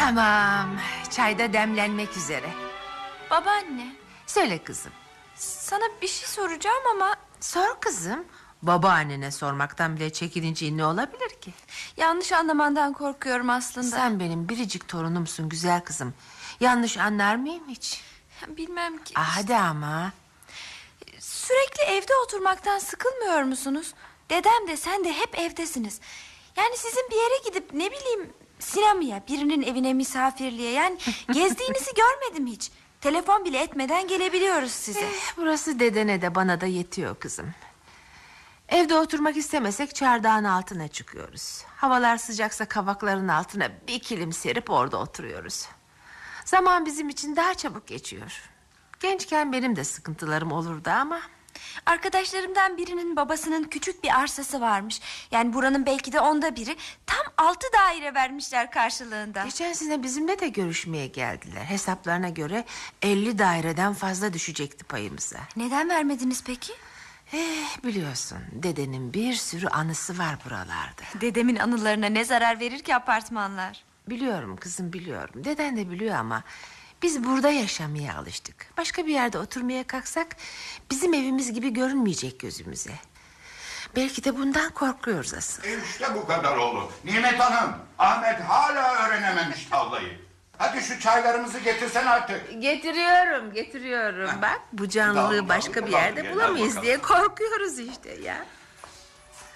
Tamam, çay da demlenmek üzere. Babaanne, Söyle kızım. sana bir şey soracağım ama Sor kızım. Babaannene sormaktan bile çekilince ne olabilir ki? yanlış anlamandan korkuyorum aslında. Sen benim biricik torunumsun güzel kızım. Yanlış anlar mıyım hiç? Bilmem ki. Hadi ama. Sürekli evde oturmaktan sıkılmıyor musunuz? Dedem de sen de hep evdesiniz. Yani sizin bir yere gidip ne bileyim sinemaya, birinin evine misafirliğe, yani gezdiğinizi görmedim hiç. Telefon bile etmeden gelebiliyoruz size. Burası dedene de bana da yetiyor kızım. Evde oturmak istemesek çardağın altına çıkıyoruz. Havalar sıcaksa kavakların altına bir kilim serip orada oturuyoruz. Zaman bizim için daha çabuk geçiyor. Gençken benim de sıkıntılarım olurdu ama... Arkadaşlarımdan birinin babasının küçük bir arsası varmış. Yani buranın belki de 1/10. Tam 6 daire vermişler karşılığında. Geçen sene bizimle de görüşmeye geldiler. Hesaplarına göre 50 daireden fazla düşecekti payımıza. Neden vermediniz peki? Biliyorsun dedenin bir sürü anısı var buralarda. Dedemin anılarına ne zarar verir ki apartmanlar? Biliyorum kızım, biliyorum. Deden de biliyor ama biz burada yaşamaya alıştık. Başka bir yerde oturmaya kalksak bizim evimiz gibi görünmeyecek gözümüze. Belki de bundan korkuyoruz asıl. İşte bu kadar oldu. Nimet Hanım, Ahmet hala öğrenememiş tavlayı. Hadi şu çaylarımızı getirsen artık. Getiriyorum. Bak bu canlılığı Tamam, başka bir tamam, yerde gel, bulamayız hadi diye korkuyoruz işte ya.